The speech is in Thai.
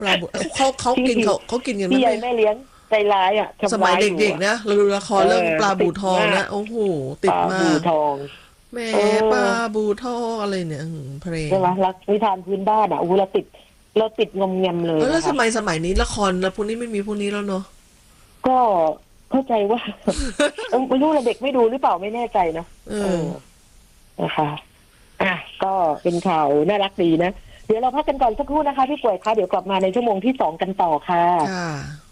ปลาบูเขากินเขากินกันไหมพี่ใหญ่ไม่แม่เลี้ยงใจร้ายอ่ะสทำร้ายอยู่มัยเด็กอ่ะๆนะเราดูละครเรื่องปลาบูติดทองมากนะโอ้โหปลาติดมาบูกทองแม่เอปลาอบูทองอะไรเนี่ยเพลงใช่ไหมรักนิทานพื้นบ้านอ่ะโอ้โหเราติดงอมแงมเลยแล้วนะคะสมัยนี้ละครแล้วพวกนี้ไม่มีพวกนี้แล้วเนาะก็เข้าใจว่าไม่รู้ละเด็กไม่ดูหรือเปล่าไม่แน่ใจนะเอเอออนะคะอ่ะก็เป็นข่าวน่ารักดีนะเดี๋ยวเราพักกันก่อนสักครู่นะคะพี่ป่วยคะเดี๋ยวกลับมาในชั่วโมงที่2กันต่อค่ะค่ะ